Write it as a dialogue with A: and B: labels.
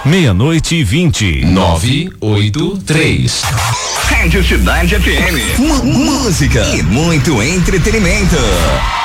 A: 0000000000000000000000000000000000000000000000000000000000000000000000000000000000000000000000000000000000000000000000000000000000000000000000000000000000000000000000000000000000000000000000000000000000000000000000000000000000000000ou música e muito entretenimento.